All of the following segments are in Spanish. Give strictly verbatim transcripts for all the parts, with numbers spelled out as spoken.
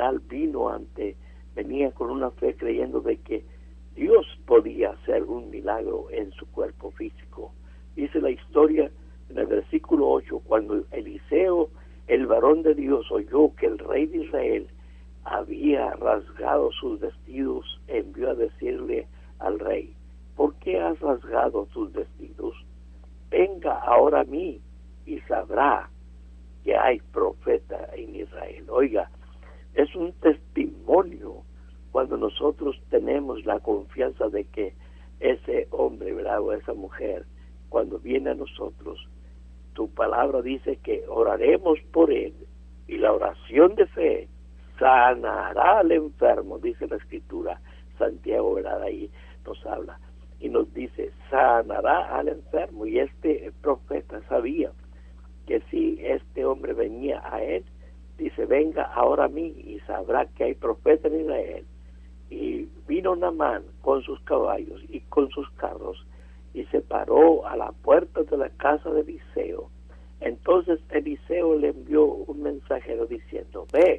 general vino ante, venía con una fe creyendo de que Dios podía hacer un milagro en su cuerpo físico. Dice la historia en el versículo ocho, cuando Eliseo, el varón de Dios, oyó que el rey de Israel había rasgado sus vestidos, envió a decirle al rey: ¿por qué has rasgado tus vestidos? Venga ahora a mí y sabrá que hay profeta en Israel. Oiga, es un testimonio cuando nosotros tenemos la confianza de que ese hombre, ¿verdad?, o esa mujer, cuando viene a nosotros, tu palabra dice que oraremos por él, y la oración de fe sanará al enfermo, dice la escritura. Santiago, ¿verdad?, ahí nos habla y nos dice, sanará al enfermo. Y este profeta sabía que si este hombre venía a él, dice, venga ahora a mí y sabrá que hay profeta en Israel. Y vino Naamán con sus caballos y con sus carros y se paró a la puerta de la casa de Eliseo. Entonces Eliseo le envió un mensajero diciendo, ve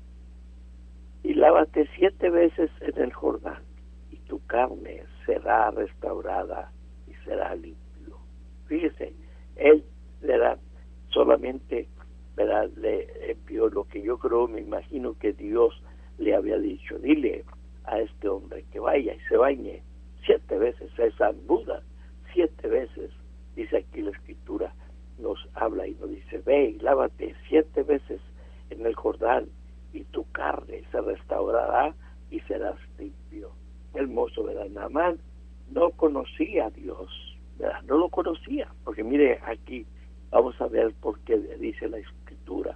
y lávate siete veces en el Jordán, y tu carne será restaurada y será limpio. Fíjese, él le da solamente, ¿verdad?, le envió lo que yo creo, me imagino que Dios le había dicho, dile a este hombre que vaya y se bañe siete veces, se zambuda siete veces. Dice aquí la escritura, nos habla y nos dice, ve y lávate siete veces en el Jordán y tu carne se restaurará y serás limpio. Hermoso, ¿verdad? Naamán no conocía a Dios, ¿verdad? No lo conocía, porque mire aquí, vamos a ver por qué dice la escritura.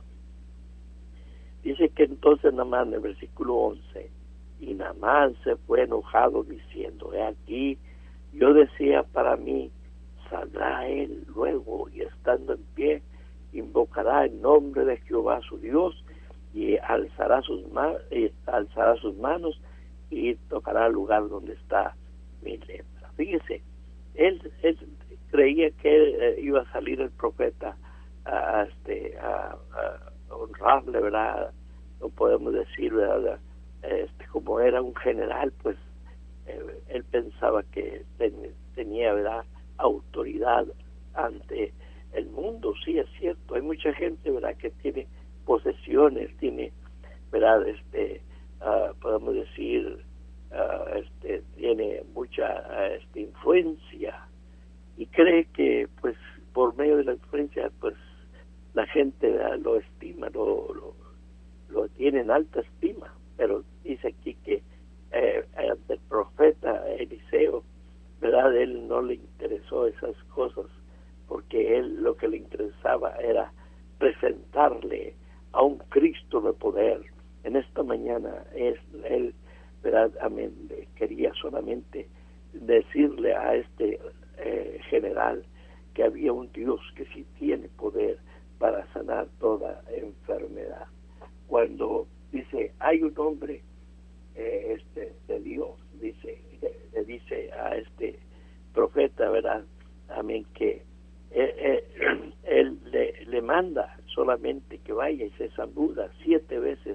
Dice que entonces Naamán, en el versículo once, y Naamán se fue enojado diciendo, he aquí, yo decía para mí, saldrá él luego y estando en pie, invocará el nombre de Jehová su Dios y alzará sus, ma- y alzará sus manos y tocará el lugar donde está mi lepra. Fíjese, él, él creía que eh, iba a salir el profeta a, a, este, a, a honrarle, ¿verdad? No podemos decir, ¿verdad? Este, como era un general, pues eh, él pensaba que ten, tenía, ¿verdad?, autoridad ante el mundo. Sí, es cierto, hay mucha gente, ¿verdad?, que tiene posesiones, tiene, ¿verdad?, este, uh, podemos decir, uh, este, tiene mucha uh, este, influencia, y cree que, pues, por medio de la influencia, pues, la gente, ¿verdad?, lo estima, lo, lo, lo tiene en alta estima. Pero dice aquí que eh, el profeta Eliseo, ¿verdad?, él no le interesó esas cosas, porque él lo que le interesaba era presentarle a un Cristo de poder. En esta mañana es él, ¿verdad?, amén, quería solamente decirle a este eh, general que había un Dios que sí tiene poder para sanar toda enfermedad. Cuando dice, hay un hombre eh, este de Dios, dice, le, le dice a este profeta, ¿verdad?, amén, que eh, eh, él le, le manda solamente que vaya y se zambuda siete veces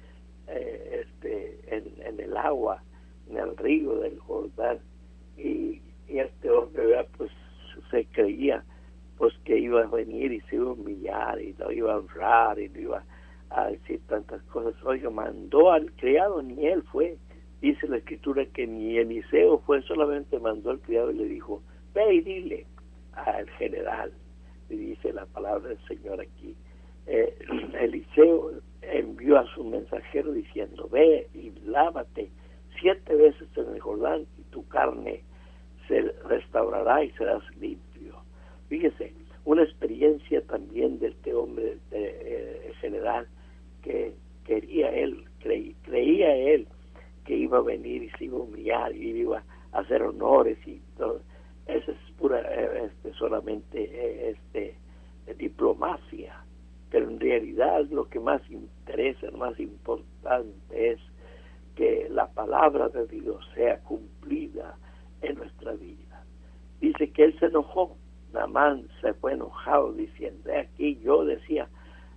eh, este en, en el agua, en el río del Jordán, y, y este hombre, ¿verdad?, pues se creía pues que iba a venir y se iba a humillar y lo iba a honrar y lo iba a decir tantas cosas. Oiga, mandó al criado, ni él fue. Dice la escritura que ni Eliseo fue, solamente mandó al criado y le dijo, ve y dile al general. Y dice la palabra del Señor aquí. Eh, Eliseo envió a su mensajero diciendo, ve y lávate siete veces en el Jordán y tu carne se restaurará y serás limpio. Fíjese, una experiencia también de este hombre de, de, eh, general, que quería él, creí, creía él que iba a venir y se iba a humillar y iba a hacer honores y todo. Eso es pura, eh, este, solamente eh, este, eh, diplomacia, pero en realidad lo que más interesa, lo más importante es que la palabra de Dios sea cumplida en nuestra vida. Dice que él se enojó, Naamán se fue enojado diciendo, aquí yo decía,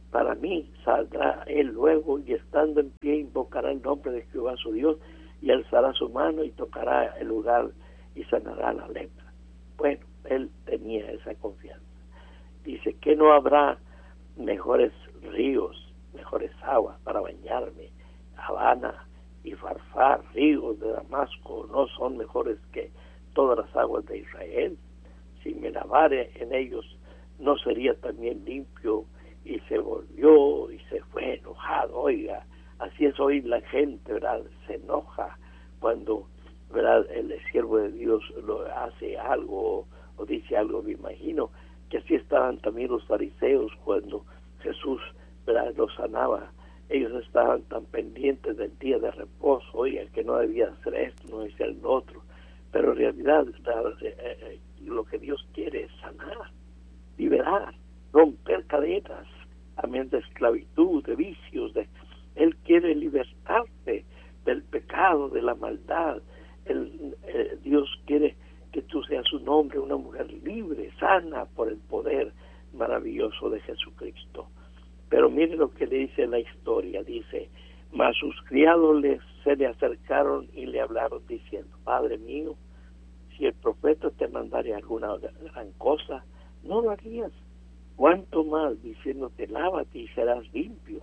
para mí saldrá él luego y estando en pie invocará el nombre de Jehová su Dios y alzará su mano y tocará el lugar y sanará la lepra. Bueno, él tenía esa confianza. Dice que no habrá mejores ríos, mejores aguas para bañarme. Habana y Farfar, ríos de Damasco, no son mejores que todas las aguas de Israel. Si me lavare en ellos, no sería también limpio. Y se volvió y se fue enojado. Oiga, así es hoy la gente, ¿verdad? Se enoja cuando, ¿verdad?, el siervo de Dios lo hace algo o dice algo. Me imagino que así estaban también los fariseos cuando Jesús, ¿verdad?, los sanaba. Ellos estaban tan pendientes del día de reposo, oiga, que no debía hacer esto, no debía hacer lo otro. Pero en realidad eh, eh, lo que Dios quiere es sanar, liberar, romper cadenas, amén, de esclavitud, de vicios. De, Él quiere libertarte del pecado, de la maldad. Él, eh, Dios quiere que tú seas un hombre, una mujer libre, sana por el poder maravilloso de Jesucristo. Pero mire lo que le dice la historia. Dice: mas sus criados les, se le acercaron y le hablaron diciendo: Padre mío, si el profeta te mandare alguna gran cosa, no lo harías. Cuánto más diciéndote: lávate y serás limpio.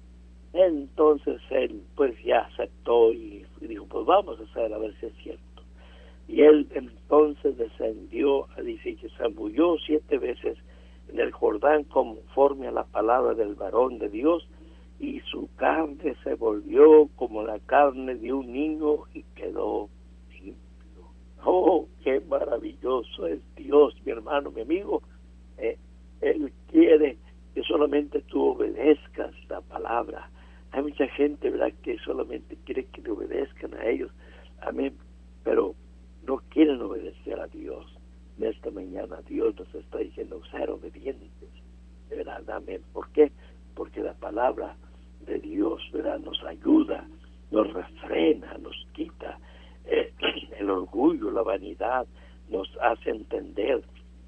Entonces él pues ya aceptó y dijo: pues vamos a hacer a ver si es cierto. Y él entonces descendió, dice que se zambulló siete veces en el Jordán conforme a la palabra del varón de Dios, y su carne se volvió como la carne de un niño y quedó limpio. Oh, qué maravilloso es Dios, mi hermano, mi amigo. Eh, él quiere que solamente tú obedezcas la palabra. Hay mucha gente, ¿verdad?, que solamente quiere que le obedezcan a ellos, amén, pero no quieren obedecer a Dios. En esta mañana Dios nos está diciendo: ser obedientes, de verdad, amén. ¿Por qué? Porque la palabra de Dios, ¿verdad?, nos ayuda, nos refrena, nos quita eh, el orgullo, la vanidad, nos hace entender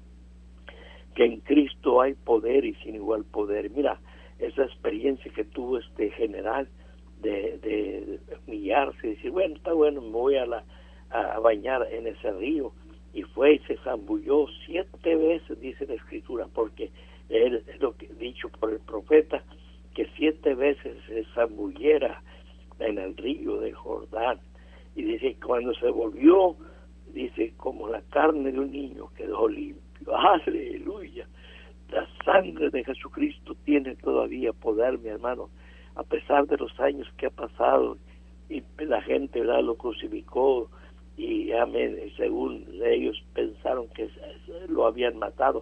que en Cristo hay poder y sin igual poder. Mira, esa experiencia que tuvo este general de, de humillarse y decir: bueno, está bueno, me voy a, la, a bañar en ese río. Y fue y se zambulló siete veces, dice la Escritura, porque él, es lo que dicho por el profeta, que siete veces se zambulliera en el río de Jordán. Y dice: cuando se volvió, dice, como la carne de un niño, quedó limpio. ¡Aleluya! La sangre de Jesucristo tiene todavía poder, mi hermano, a pesar de los años que ha pasado y la gente, ¿verdad?, lo crucificó y amén, según ellos pensaron que lo habían matado.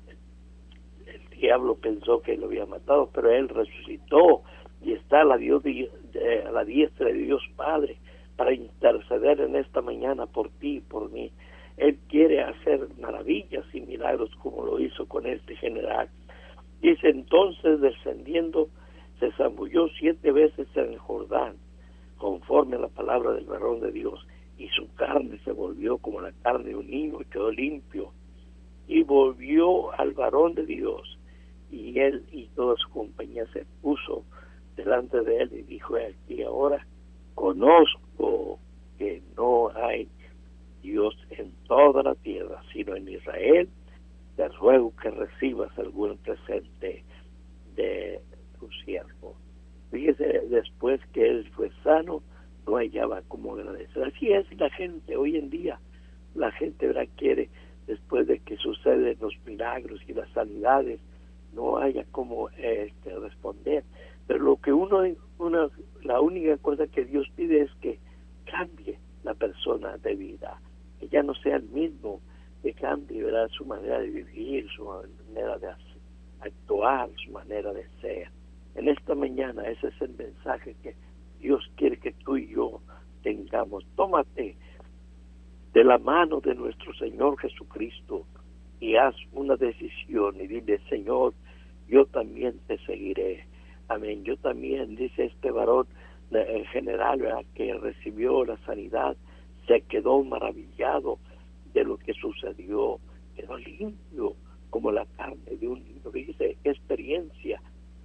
El diablo pensó que lo había matado, pero él resucitó y está a la, Dios de, de, a la diestra de Dios Padre para interceder en esta mañana por ti y por mí. Él quiere hacer maravillas y milagros como lo hizo con este general. Dice: entonces, descendiendo, se zambulló siete veces en el Jordán, conforme a la palabra del varón de Dios, y su carne se volvió como la carne de un niño y quedó limpio. Y volvió al varón de Dios, y él y toda su compañía se puso delante de él y dijo: aquí ahora conozco que no hay Dios en toda la tierra, sino en Israel. Te ruego que recibas algún presente de tu siervo. Fíjese, después que él fue sano, no hallaba cómo agradecer. Así es la gente hoy en día. La gente, ¿verdad?, quiere, después de que suceden los milagros y las sanidades, no haya cómo este, responder. Pero lo que uno, una, la única cosa que Dios pide es que cambie la persona de vida, que ya no sea el mismo, que cambie, ¿verdad?, su manera de vivir, su manera de actuar, su manera de ser. En esta mañana ese es el mensaje que Dios quiere que tú y yo tengamos. Tómate de la mano de nuestro Señor Jesucristo y haz una decisión y dile: Señor, yo también te seguiré. Amén. Yo también, dice este varón en general, ¿verdad?, que recibió la sanidad, se quedó maravillado de lo que sucedió, quedó limpio como la carne de un niño. Dice: qué experiencia,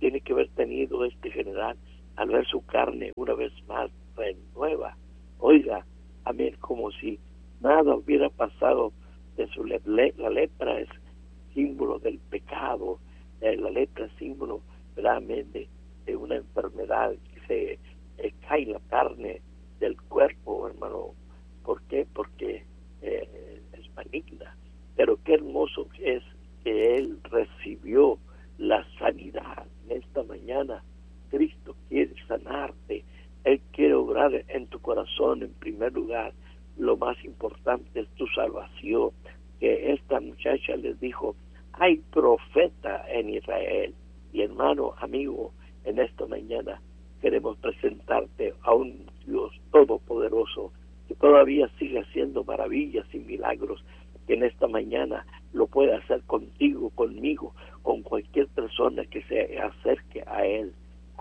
tiene que haber tenido este general al ver su carne una vez más nueva? Oiga, amén, como si nada hubiera pasado de su le le la lepra es símbolo del pecado, eh, la lepra es símbolo realmente de una enfermedad que se eh, cae la carne del cuerpo, hermano. ¿Por qué? Porque eh, es maligna. Pero qué hermoso es que él recibió la sanidad en esta mañana. Cristo quiere sanarte. Él quiere obrar en tu corazón en primer lugar. Lo más importante es tu salvación. Que esta muchacha les dijo, hay profeta en Israel. Y hermano, amigo, en esta mañana queremos presentarte a un Dios todopoderoso que todavía sigue haciendo maravillas y milagros, que en esta mañana lo puede hacer contigo, conmigo, con cualquier persona que se acerque a Él.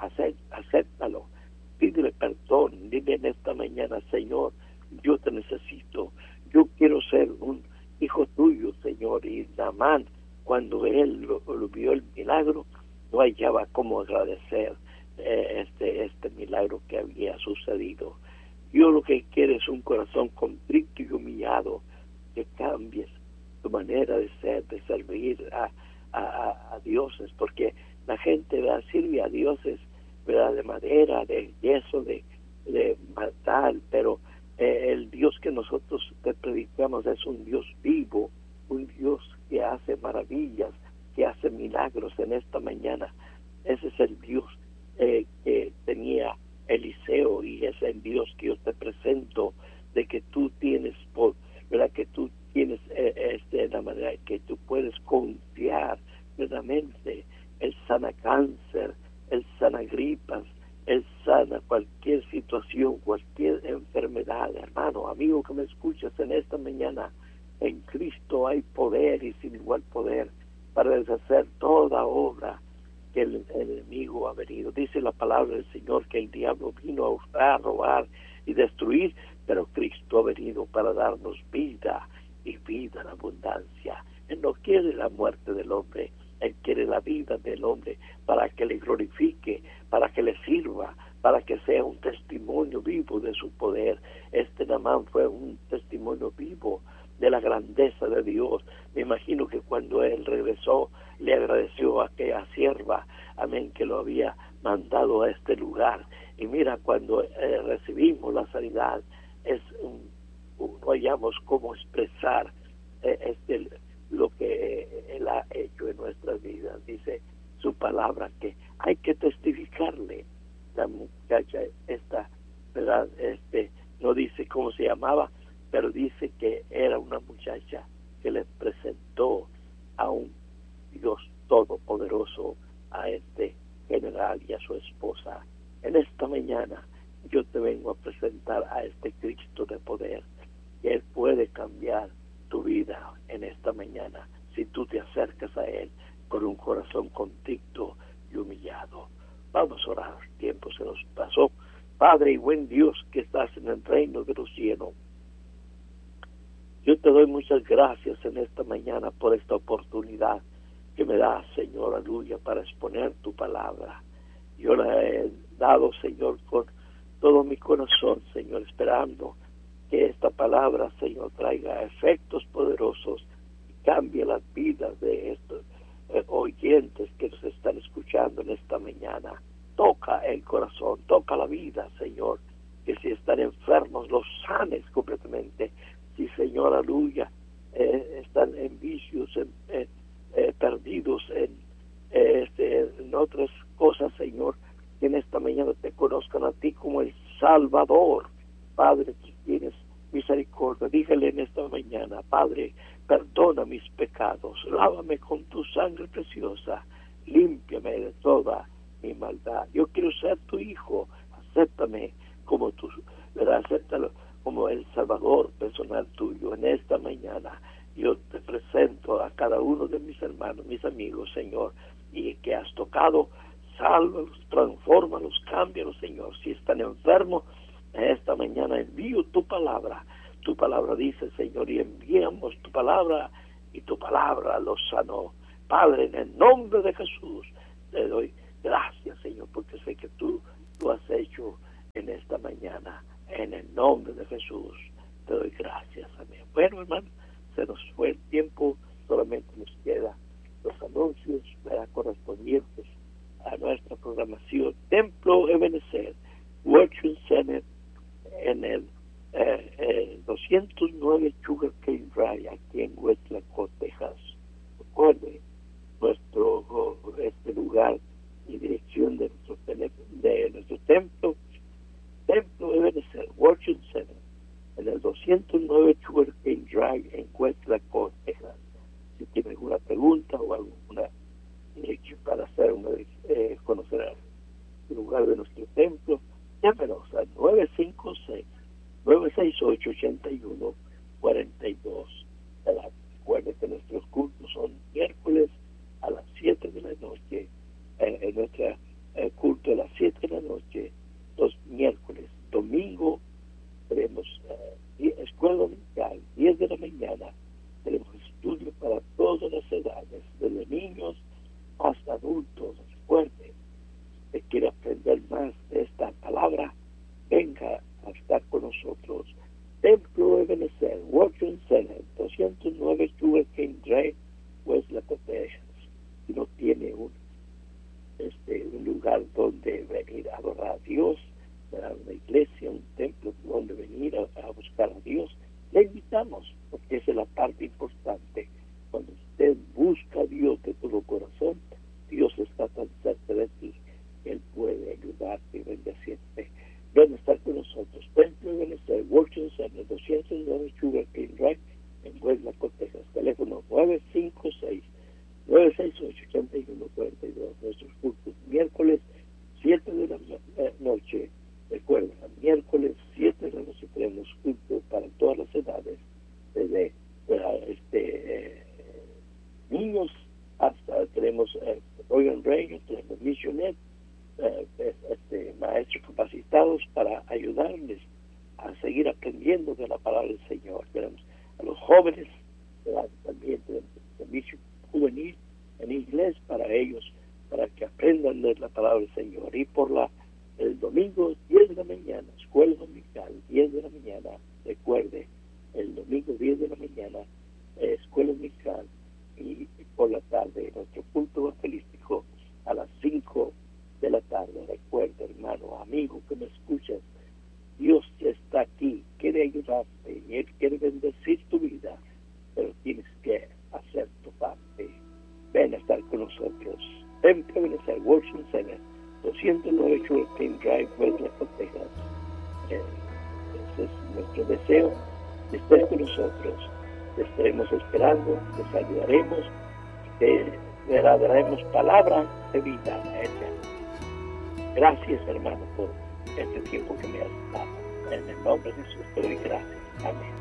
Acéptalo, pídele perdón, dile en esta mañana, Señor, yo te necesito, yo quiero ser un hijo tuyo, Señor. Y Naamán, cuando él lo, lo vio el milagro, no hallaba cómo agradecer eh, este, este milagro que había sucedido. Dios lo que quiere es un corazón contrito y humillado, que cambies tu manera de ser, de servir a, a, a dioses, porque la gente ¿verdad? sirve a dioses ¿verdad? de madera, de yeso, de, de metal, pero eh, el Dios que nosotros te predicamos es un Dios vivo, un Dios que hace maravillas, que hace milagros en esta mañana. Ese es el Dios eh, que tenía Eliseo, y es el Dios que yo te presento, de que tú tienes, por, ¿verdad? que tú tienes eh, este, la manera que tú puedes confiar verdaderamente. Él sana cáncer, Él sana gripas, Él sana cualquier situación, cualquier enfermedad. Hermano, amigo que me escuchas en esta mañana, en Cristo hay poder y sin igual poder para deshacer toda obra que el, el enemigo ha venido. Dice la palabra del Señor que el diablo vino a hurtar, robar y destruir, pero Cristo ha venido para darnos vida y vida en abundancia. Él no quiere la muerte del hombre, Él quiere la vida del hombre para que le glorifique, para que le sirva, para que sea un testimonio vivo de su poder. Este Naamán fue un testimonio vivo de la grandeza de Dios. Me imagino que cuando él regresó, le agradeció a aquella sierva, amén, que lo había mandado a este lugar. Y mira, cuando eh, recibimos la sanidad, es un, un, no hallamos cómo expresar eh, este, lo que Él ha hecho en nuestras vidas. Dice su palabra que hay que testificarle. La muchacha esta, ¿verdad? Este, no dice cómo se llamaba, pero dice que era una muchacha que le presentó a un Dios todopoderoso, a este general y a su esposa. En esta mañana yo te vengo a presentar a este Cristo de poder, que Él puede cambiar tu vida en esta mañana si tú te acercas a Él con un corazón contrito y humillado. Vamos a orar, el tiempo se nos pasó. Padre y buen Dios que estás en el reino de los cielos, yo te doy muchas gracias en esta mañana por esta oportunidad que me das, Señor, aleluya, para exponer tu palabra. Yo la he dado, Señor, con todo mi corazón, Señor, esperando que esta palabra, Señor, traiga efectos poderosos y cambie las vidas de estos eh, oyentes que nos están escuchando en esta mañana. Toca el corazón, toca la vida, Señor, que si están enfermos, los sanes completamente. Si, Señor, aleluya, eh, están en vicios, en, eh, eh, perdidos en, eh, este, en otras cosas, Señor, que en esta mañana te conozcan a ti como el Salvador. Padre, tú tienes misericordia. Dígale en esta mañana, Padre, perdona mis pecados, lávame con tu sangre preciosa, límpiame de toda mi maldad. Yo quiero ser tu hijo, acéptame como tu, ¿verdad? Acéptalo como el Salvador personal tuyo. En esta mañana yo te presento a cada uno de mis hermanos, mis amigos, Señor, y que has tocado, sálvalos, transfórmalos, cámbialos, Señor. Si están enfermos, esta mañana envío tu palabra. Tu palabra dice, Señor, y enviamos tu palabra, y tu palabra los sanó. Padre, en el nombre de Jesús, te doy Gracias, Señor, porque sé que tú lo has hecho en esta mañana. En el nombre de Jesús te doy gracias. Amén. Bueno, hermano, se nos fue el tiempo. Solamente nos queda los anuncios, ¿verdad?, correspondientes a nuestra programación. Templo Ebenezer Worship Center en el eh, eh, doscientos nueve Sugarcane Drive, aquí en Westlaco, Texas. Recuerde nuestro este lugar y dirección de nuestro, de nuestro templo, Templo Ebenezer Worship Center en el doscientos nueve Sugarcane Drive en Westlaco, Texas. Si tiene alguna pregunta o alguna eh, para hacer una, eh, conocer el lugar de nuestro templo, llámenos al nueve cinco seis, nueve seis ocho, ocho uno cuatro dos. Recuerde que nuestros cultos son miércoles a las siete de la noche, eh, en nuestro eh, culto a las siete de la noche, los miércoles. Domingo tenemos eh, escuela dominical, diez de la mañana, tenemos estudio para todas las edades, desde niños hasta adultos. Recuerde, si quiere aprender más de esta palabra, venga a estar con nosotros. Templo Ebenezer Worship Center, doscientos nueve Sugarcane Drive, Westlaco, Texas. Si no tiene un, este, un lugar donde venir a adorar a Dios, una iglesia, un templo donde venir a, a buscar a Dios, le invitamos, porque esa es la parte importante. Cuando usted busca a Dios de todo corazón, Dios está tan cerca de ti, Él puede ayudarte y bendecirte. Ven a estar con nosotros. Templo Ebenezer Worship Center, doscientos nueve Sugarcane Drive en Westlaco, Texas. Teléfono nueve cinco seis, nueve seis ocho, ocho uno cuatro dos. Nuestros cultos miércoles siete de la noche. Recuerda, miércoles siete de la noche tenemos culto para todas las edades, desde este eh, niños hasta tenemos eh, Royal Rangers, tenemos Missionet, eh, este, maestros capacitados para ayudarles a seguir aprendiendo de la palabra del Señor. Tenemos a los jóvenes, ¿verdad?, también tenemos servicio juvenil en inglés para ellos, para que aprendan de la palabra del Señor. Y por la el domingo diez de la mañana, escuela dominical, diez de la mañana, recuerde, el domingo diez de la mañana, eh, escuela dominical, y por la tarde nuestro culto evangelístico a las cinco de la tarde. Recuerde, hermano, amigo que me escuchas, Dios está aquí, quiere ayudarte y Él quiere bendecir tu vida, pero tienes que hacer tu parte. Ven a estar con nosotros. Templo Ebenezer Worship Center, doscientos nueve Sugarcane Drive, Westlaco, Texas. Eh, ese es nuestro deseo, que estés con nosotros. Te estaremos esperando, te ayudaremos, te daremos palabra de vida eterna. Gracias, hermano, por este tiempo que me has dado. En el nombre de Jesús te doy gracias. Amén.